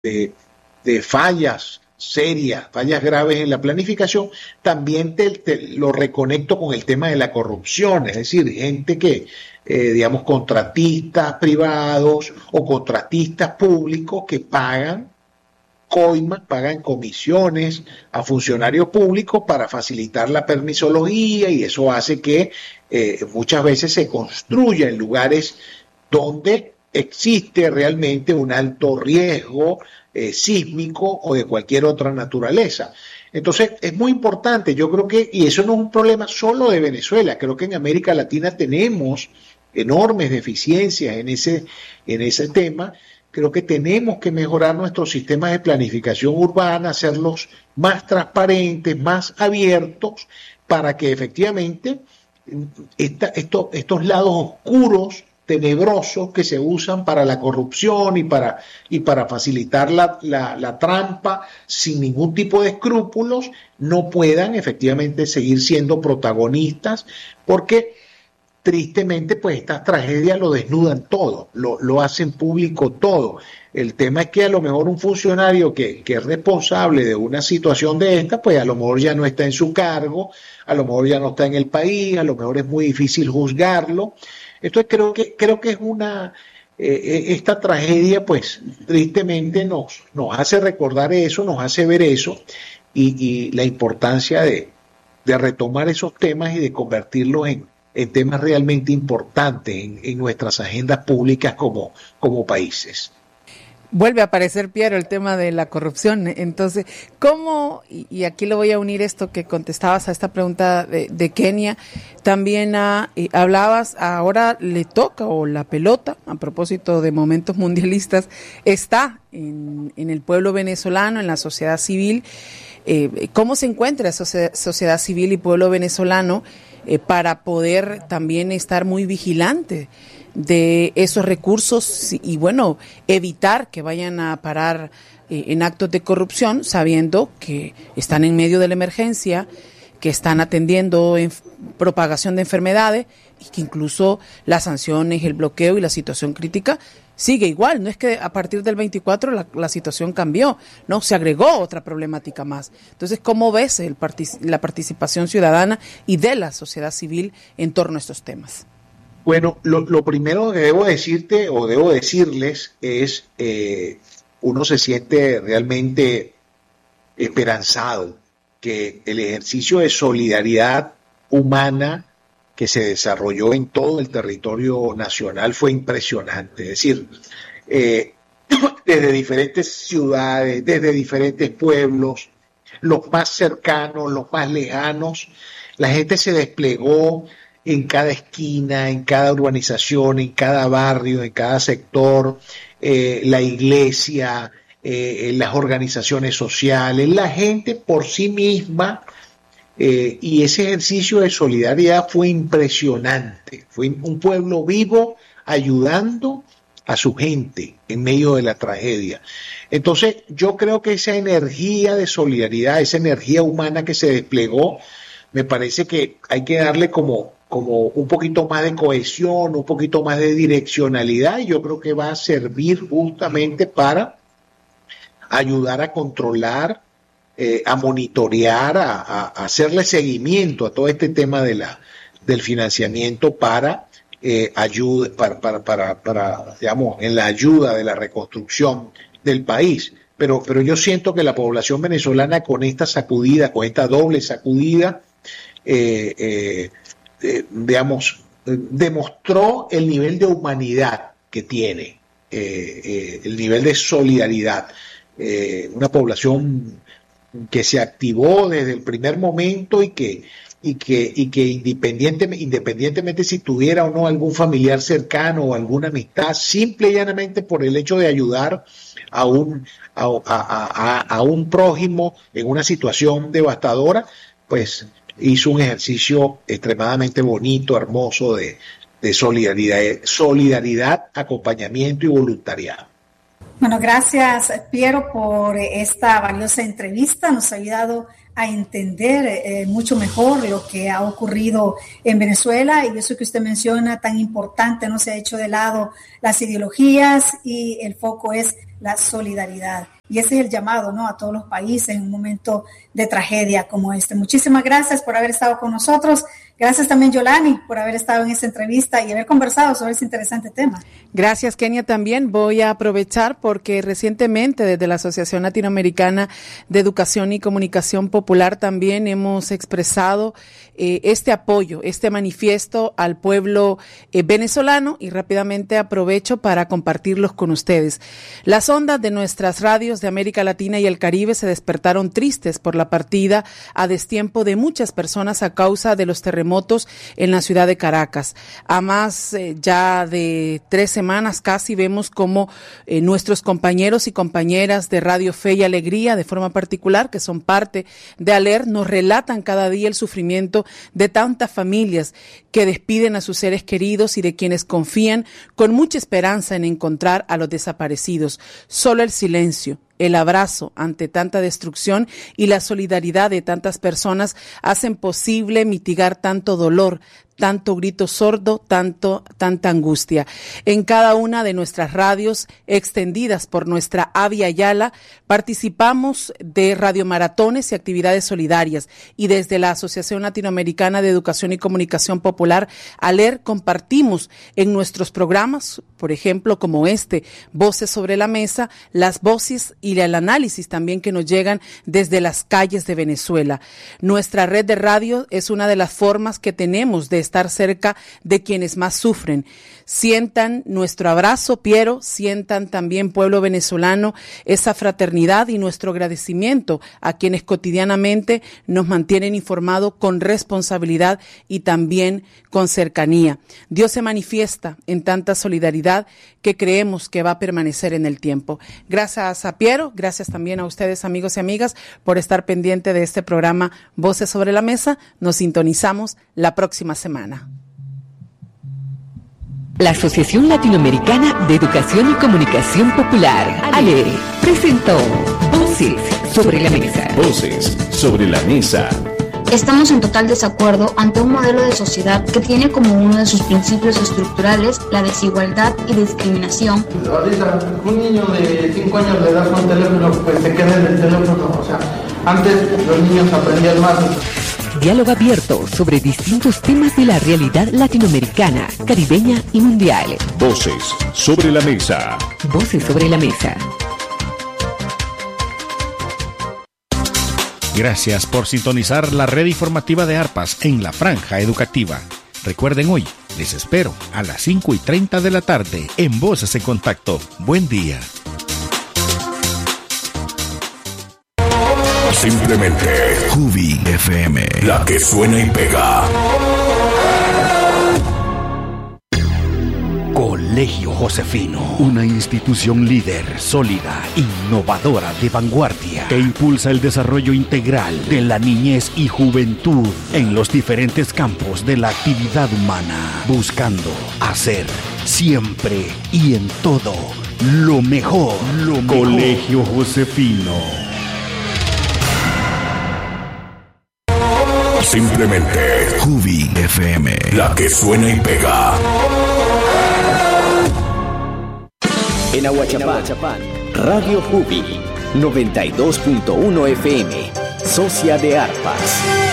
de fallas serias, fallas graves en la planificación, también te lo reconecto con el tema de la corrupción, es decir, gente que, digamos, contratistas privados o contratistas públicos que pagan coimas, pagan comisiones a funcionarios públicos para facilitar la permisología, y eso hace que muchas veces se construya en lugares donde existe realmente un alto riesgo sísmico o de cualquier otra naturaleza. Entonces es muy importante, yo creo que, y eso no es un problema solo de Venezuela, creo que en América Latina tenemos enormes deficiencias en ese tema. Creo que tenemos que mejorar nuestros sistemas de planificación urbana, hacerlos más transparentes, más abiertos, para que efectivamente estos lados oscuros, tenebrosos, que se usan para la corrupción y para facilitar la trampa sin ningún tipo de escrúpulos, no puedan efectivamente seguir siendo protagonistas, porque tristemente, pues estas tragedias lo desnudan todo, lo hacen público todo. El tema es que a lo mejor un funcionario que es responsable de una situación de esta, pues a lo mejor ya no está en su cargo, a lo mejor ya no está en el país, a lo mejor es muy difícil juzgarlo. Entonces creo que es esta tragedia, pues tristemente nos hace recordar eso, nos hace ver eso, y la importancia de retomar esos temas y de convertirlos en temas realmente importantes en nuestras agendas públicas como países. Vuelve a aparecer, Piero, el tema de la corrupción. Entonces, ¿cómo, y aquí lo voy a unir esto que contestabas a esta pregunta de Kenia, también hablabas, ahora le toca, o la pelota, a propósito de momentos mundialistas, está en el pueblo venezolano, en la sociedad civil? ¿Cómo se encuentra esa sociedad civil y pueblo venezolano para poder también estar muy vigilante de esos recursos y bueno, evitar que vayan a parar en actos de corrupción, sabiendo que están en medio de la emergencia, que están atendiendo propagación de enfermedades y que incluso las sanciones, el bloqueo y la situación crítica sigue igual? No es que a partir del 24 la situación cambió, no, se agregó otra problemática más. Entonces, ¿cómo ves la participación ciudadana y de la sociedad civil en torno a estos temas? Bueno, lo primero que debo decirte o debo decirles es, uno se siente realmente esperanzado que el ejercicio de solidaridad humana que se desarrolló en todo el territorio nacional fue impresionante. Es decir, desde diferentes ciudades, desde diferentes pueblos, los más cercanos, los más lejanos, la gente se desplegó en cada esquina, en cada urbanización, en cada barrio, en cada sector, la iglesia, las organizaciones sociales, la gente por sí misma, y ese ejercicio de solidaridad fue impresionante. Fue un pueblo vivo ayudando a su gente en medio de la tragedia. Entonces, yo creo que esa energía de solidaridad, esa energía humana que se desplegó, me parece que hay que darle como un poquito más de cohesión, un poquito más de direccionalidad, y yo creo que va a servir justamente para ayudar a controlar, a monitorear, a hacerle seguimiento a todo este tema del financiamiento para ayuda, para digamos, en la ayuda de la reconstrucción del país. Pero yo siento que la población venezolana, con esta sacudida, con esta doble sacudida, digamos, demostró el nivel de humanidad que tiene, el nivel de solidaridad. Una población que se activó desde el primer momento y que independientemente si tuviera o no algún familiar cercano o alguna amistad, simple y llanamente por el hecho de ayudar a un prójimo en una situación devastadora, pues hizo un ejercicio extremadamente bonito, hermoso de solidaridad, acompañamiento y voluntariado. Bueno, gracias, Piero, por esta valiosa entrevista. Nos ha ayudado a a entender mucho mejor lo que ha ocurrido en Venezuela, y eso que usted menciona tan importante, no se ha hecho de lado las ideologías y el foco es la solidaridad. Y ese es el llamado, ¿no?, a todos los países en un momento de tragedia como este. Muchísimas gracias por haber estado con nosotros. Gracias también, Yolani, por haber estado en esta entrevista y haber conversado sobre este interesante tema. Gracias, Kenia. También voy a aprovechar porque recientemente desde la Asociación Latinoamericana de Educación y Comunicación Popular también hemos expresado este apoyo, este manifiesto al pueblo venezolano, y rápidamente aprovecho para compartirlos con ustedes. Las ondas de nuestras radios de América Latina y el Caribe se despertaron tristes por la partida a destiempo de muchas personas a causa de los terremotos en la ciudad de Caracas. A más ya de 3 semanas casi vemos como nuestros compañeros y compañeras de Radio Fe y Alegría, de forma particular, que son parte de ALER, nos relatan cada día el sufrimiento de tantas familias que despiden a sus seres queridos y de quienes confían con mucha esperanza en encontrar a los desaparecidos. Solo el silencio, el abrazo ante tanta destrucción y la solidaridad de tantas personas hacen posible mitigar tanto dolor, tanto grito sordo, tanta angustia. En cada una de nuestras radios extendidas por nuestra Avia Yala participamos de radiomaratones y actividades solidarias, y desde la Asociación Latinoamericana de Educación y Comunicación Popular, ALER, compartimos en nuestros programas, por ejemplo, como Voces sobre la Mesa, las voces y el análisis también que nos llegan desde las calles de Venezuela. Nuestra red de radio es una de las formas que tenemos de estar cerca de quienes más sufren. Sientan nuestro abrazo, Piero, sientan también, pueblo venezolano, esa fraternidad y nuestro agradecimiento a quienes cotidianamente nos mantienen informados con responsabilidad y también con cercanía. Dios se manifiesta en tanta solidaridad que creemos que va a permanecer en el tiempo. Gracias a Piero, gracias también a ustedes, amigos y amigas, por estar pendiente de este programa Voces sobre la Mesa. Nos sintonizamos la próxima semana. La Asociación Latinoamericana de Educación y Comunicación Popular, ALER, presentó Voces sobre la Mesa. Voces sobre la Mesa. Estamos en total desacuerdo ante un modelo de sociedad que tiene como uno de sus principios estructurales la desigualdad y discriminación. Ahorita, un niño de 5 años le das un teléfono, pues se queda en el teléfono. O sea, antes los niños aprendían más. Diálogo abierto sobre distintos temas de la realidad latinoamericana, caribeña y mundial. Voces sobre la Mesa. Voces sobre la Mesa. Gracias por sintonizar la red informativa de ARPAS en la franja educativa. Recuerden hoy, les espero a las 5:30 de la tarde en Voces en Contacto. Buen día. Simplemente Jubi FM, la que suena y pega. Colegio Josefino, una institución líder, sólida, innovadora, de vanguardia, que impulsa el desarrollo integral de la niñez y juventud en los diferentes campos de la actividad humana, buscando hacer siempre y en todo lo mejor. Colegio Josefino. Simplemente Jubi FM, la que suena y pega. En Ahuachapán, Radio Jubi, 92.1 FM, socia de ARPAS.